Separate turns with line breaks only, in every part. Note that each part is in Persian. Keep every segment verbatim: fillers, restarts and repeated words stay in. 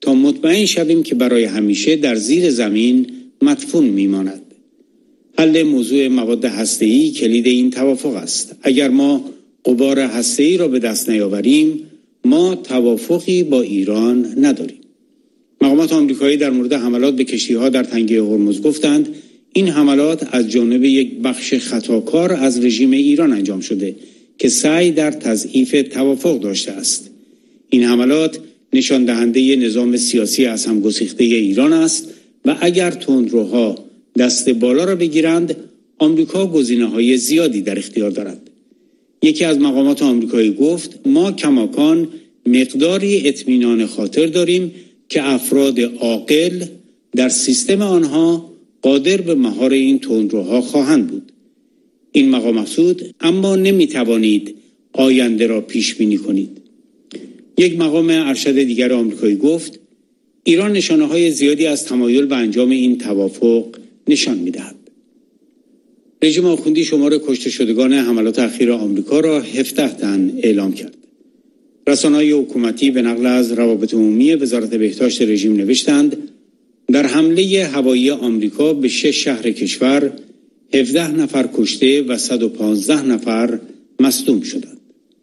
تا مطمئن شویم که برای همیشه در زیر زمین مدفون میماند. حل موضوع مواد هسته‌ای کلید این توافق است. اگر ما غبار هسته‌ای را به دست نیاوریم، ما توافقی با ایران نداریم. مقامات آمریکایی در مورد حملات به کشتی‌ها در تنگه هرمز گفتند این حملات از جانب یک بخش خطاکار از رژیم ایران انجام شده که سعی در تضعیف توافق داشته است. این حملات نشان دهنده نظام سیاسی از هم گسیخته ایران است و اگر تندروها دست بالا را بگیرند، آمریکا گزینه‌های زیادی در اختیار دارد. یکی از مقامات آمریکایی گفت ما کماکان مقداری اطمینان خاطر داریم که افراد عاقل در سیستم آنها قادر به مهار این تندروها خواهند بود. این مقام افزود اما نمیتوانید آینده را پیش بینی کنید. یک مقام ارشد دیگر آمریکایی گفت ایران نشانه‌های زیادی از تمایل به انجام این توافق نشان می‌دهد. رژیم آخوندی شمار کشته شدگان حملات اخیر آمریکا را هفده تن اعلام کرد. رسانه‌های حکومتی به نقل از روابط عمومی وزارت بهداشت رژیم نوشتند در حمله هوایی آمریکا به شش شهر کشور هفده نفر کشته و صد و پانزده نفر مصدوم شدند.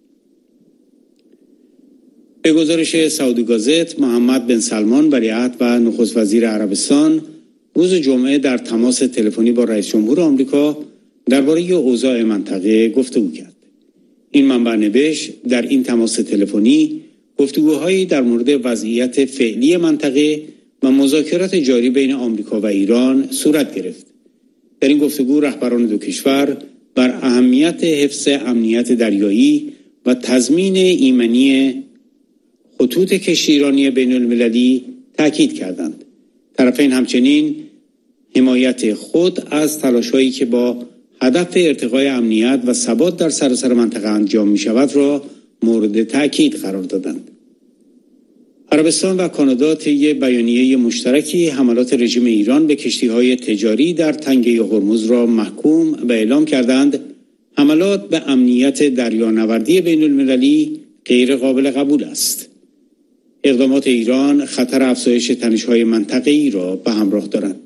به گزارش سعودی گازت، محمد بن سلمان ولیعهد و نخست وزیر عربستان روز جمعه در تماس تلفنی با رئیس جمهور آمریکا درباره اوضاع منطقه گفتگو کرد. این منبع نوشت در این تماس تلفنی گفتگوهایی در مورد وضعیت فعلی منطقه و مذاکرات جاری بین آمریکا و ایران صورت گرفت. در این گفتگو رهبران دو کشور بر اهمیت حفظ امنیت دریایی و تضمین ایمنی خطوط کشتیرانی بین المللی تاکید کردند. طرفین همچنین حمایت خود از تلاش‌هایی که با هدف ارتقای امنیت و ثبات در سراسر منطقه انجام می شود را مورد تاکید قرار دادند. عربستان و کانادا طی بیانیه مشترکی حملات رژیم ایران به کشتی‌های تجاری در تنگه هرمز را محکوم و اعلام کردند حملات به امنیت دریانوردی بین المللی غیر قابل قبول است. اقدامات ایران خطر افزایش تنش‌های منطقه‌ای را به همراه دارند.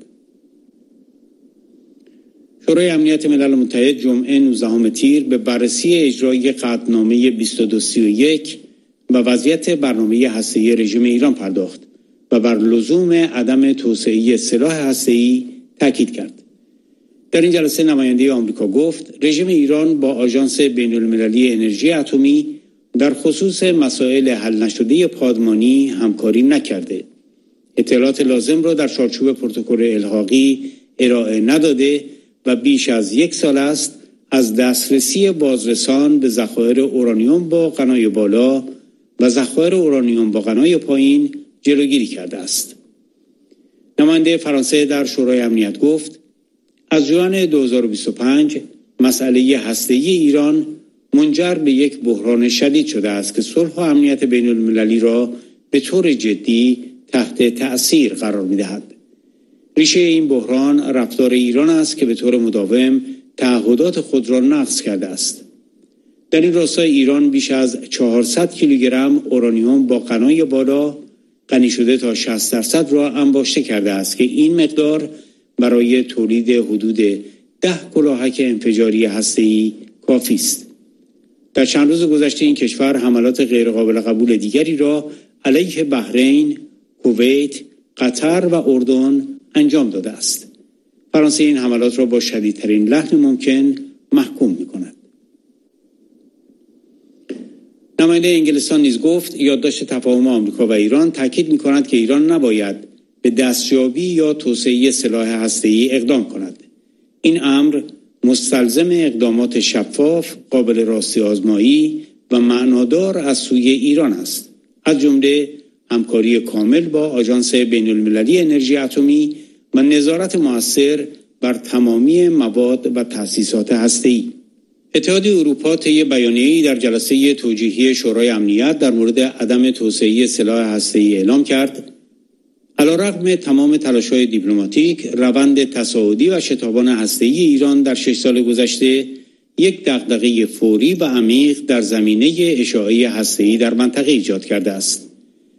شورای امنیت ملل متحد جمعه نوزدهم تیر به بررسی اجرای قطعنامه بیست و دو سی و یک و وضعیت برنامه هسته‌ای رژیم ایران پرداخت و بر لزوم عدم توسعه سلاح هسته‌ای تاکید کرد. در این جلسه نماینده آمریکا گفت رژیم ایران با آژانس بین‌المللی انرژی اتمی در خصوص مسائل حل نشده پادمانی همکاری نکرده. اطلاعات لازم را در چارچوب پروتکل الحاقی ارائه نداده و بیش از یک سال است از دسترسی بازرسان به ذخایر اورانیوم با غنای بالا و ذخایر اورانیوم با غنای پایین جلوگیری کرده است. نماینده فرانسه در شورای امنیت گفت از ژوئن دو هزار و بیست و پنج مسئله هسته‌ای ایران منجر به یک بحران شدید شده است که صلح و امنیت بین المللی را به طور جدی تحت تأثیر قرار می‌دهد. ریشه این بحران رفتار ایران است که به طور مداوم تعهدات خود را نقض کرده است. در این راستا ایران بیش از چهارصد کیلوگرم اورانیوم با غنای بالا غنی شده تا شصت درصد را انباشته کرده است که این مقدار برای تولید حدود ده کلاهک انفجاری هسته‌ای کافی است. در چند روز گذشته این کشور حملات غیرقابل قبول دیگری را علیه بحرین، کویت، قطر و اردن انجام داده است. فرانسه این حملات را با شدیدترین لحن ممکن محکوم می‌کند. نماینده انگلستان نیز گفت یادداشت تفاهم آمریکا و ایران تاکید می‌کند که ایران نباید به دستیابی یا توسعه سلاح هسته‌ای اقدام کند. این امر مستلزم اقدامات شفاف، قابل راستی آزمایی و معنادار از سوی ایران است، از جمله همکاری کامل با آژانس بین‌المللی انرژی اتمی و نظارت مؤثر بر تمامی مواد و تأسیسات هسته‌ای. اتحادیه اروپا طی بیانیه‌ای در جلسه توجیهی شورای امنیت در مورد عدم توسعه سلاح هسته‌ای اعلام کرد علیرغم تمام تلاش‌های دیپلماتیک، روند تصاعدی و شتابان هسته‌ای ایران در شش سال گذشته یک دغدغه فوری و عمیق در زمینه اشاعه هسته‌ای در منطقه ایجاد کرده است.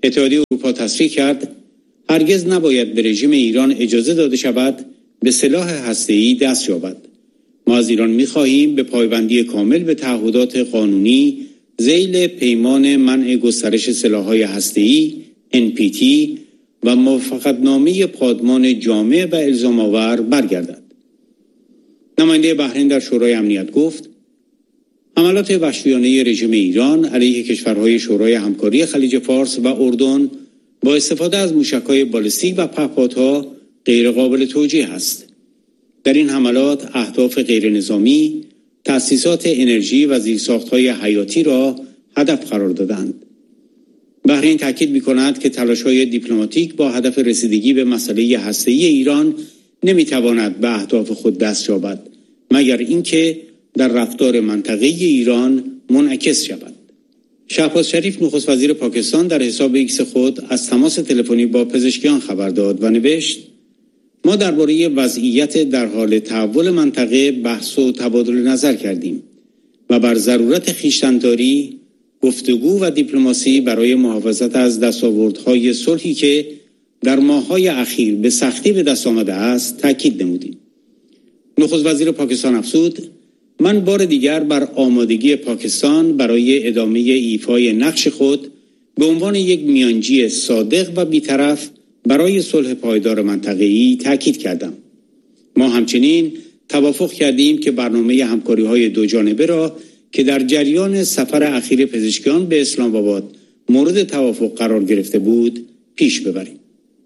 اتحادیه اروپا تصریح کرد هرگز نباید به رژیم ایران اجازه داده شود به سلاح هسته‌ای دست یابد. ما از ایران می‌خواهیم به پایبندی کامل به تعهدات قانونی ذیل پیمان منع گسترش سلاح‌های هسته‌ای ان پی تی و موافقتنامه پادمان جامع و الزام‌آور برگردد. نماینده بحرین در شورای امنیت گفت حملات وحشیانه رژیم ایران علیه کشورهای شورای همکاری خلیج فارس و اردن با استفاده از موشک‌های بالستیک و پهپادها غیرقابل توجیه است. در این حملات اهداف غیر نظامی، تأسیسات انرژی و زیرساخت‌های حیاتی را هدف قرار دادند. بحرین تاکید می‌کند که تلاش‌های دیپلماتیک با هدف رسیدگی به مسئله هسته‌ای ایران نمی‌تواند به اهداف خود دست یابد مگر اینکه در رفتار منطقه‌ای ایران منعکس شود. شهباز شریف نخست وزیر پاکستان در حساب ایکس خود از تماس تلفنی با پزشکیان خبر داد و نوشت ما درباره وضعیت در حال تحول منطقه بحث و تبادل نظر کردیم و بر ضرورت خویشتن‌داری، گفتگو و دیپلماسی برای محافظت از دستاوردهای صلحی که در ماه‌های اخیر به سختی به دست آمده است تاکید نمودیم. نخست وزیر پاکستان افزود من بار دیگر بر آمادگی پاکستان برای ادامه ایفای نقش خود به عنوان یک میانجی صادق و بی‌طرف برای صلح پایدار منطقه‌ای تاکید کردم. ما همچنین توافق کردیم که برنامه همکاری‌های دو جانبه را که در جریان سفر اخیر پزشکیان به اسلام آباد مورد توافق قرار گرفته بود پیش ببریم.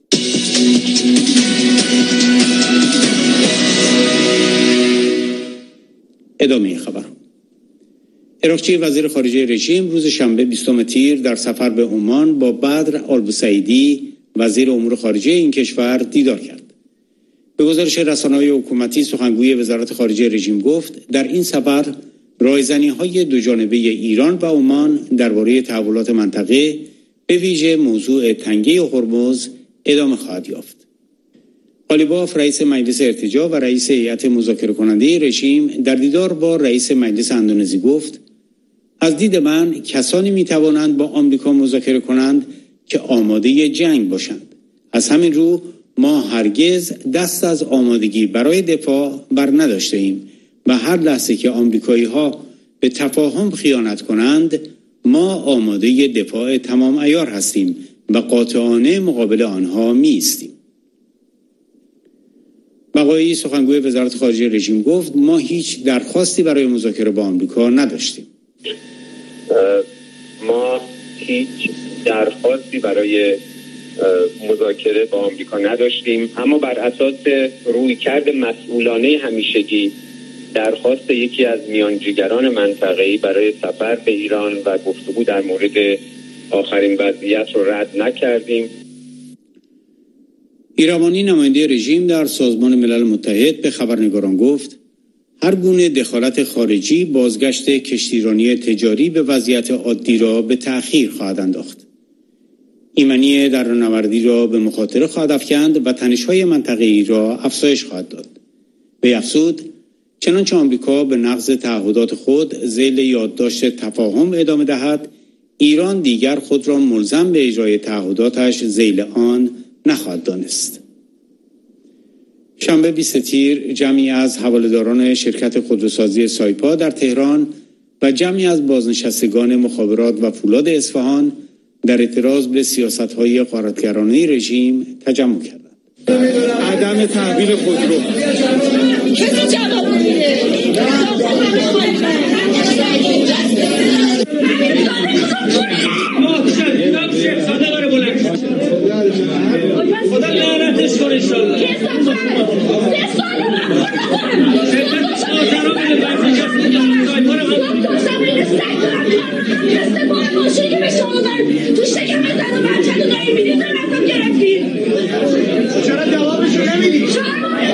ادامه خبر. عراقچی وزیر خارجه رژیم روز شنبه بیستم تیر در سفر به عمان با بدر آلبوسعیدی وزیر امور خارجه این کشور دیدار کرد. به گزارش رسانه‌های حکومتی سخنگوی وزارت خارجه رژیم گفت در این سفر رایزنی‌های دو جانبه ایران و عمان درباره تحولات منطقه به ویژه موضوع تنگه هرمز ادامه خواهد یافت. قالیباف رئیس مجلس ارتجاع و رئیس هیئت مذاکره کننده رژیم در دیدار با رئیس مجلس اندونزی گفت از دید من کسانی می توانند با آمریکا مذاکره کنند که آماده جنگ باشند. از همین رو ما هرگز دست از آمادگی برای دفاع بر نداشته ایم و هر لحظه که آمریکایی ها به تفاهم خیانت کنند ما آماده دفاع تمام عیار هستیم و قاطعانه مقابل آنها می ایستیم. بقایی سخنگوی وزارت خارجه رژیم گفت ما هیچ درخواستی برای مذاکره با آمریکا نداشتیم.
ما هیچ درخواستی برای مذاکره با آمریکا نداشتیم، اما بر اساس رویکرد مسئولانه همیشگی درخواست یکی از میانجیگران منطقه‌ای برای سفر به ایران و گفتگو در مورد آخرین وضعیت رو رد نکردیم.
ایرانی نماینده رژیم در سازمان ملل متحد به خبرنگاران گفت هر گونه دخالت خارجی بازگشت کشتیرانی تجاری به وضعیت عادی را به تأخیر خواهد انداخت. ایمنی در نوردی را به مخاطره خواهد افکند و تنش‌های منطقه‌ای را افزایش خواهد داد. به افزود چنانچه آمریکا به نقض تعهدات خود ذیل یادداشت تفاهم ادامه دهد، ایران دیگر خود را ملزم به اجرای تعهداتش ذیل آن نخواهد دانست. شنبه بیست تیر جمعی از حواله‌داران شرکت خودروسازی سایپا در تهران و جمعی از بازنشستگان مخابرات و فولاد اصفهان در اعتراض به سیاست‌های غارتگرانه رژیم تجمع کردند.
عدم تحویل خودرو
کسی جواب میده؟
خدا لعنتش کنه انشالله. چرا جوابشو نمیدی؟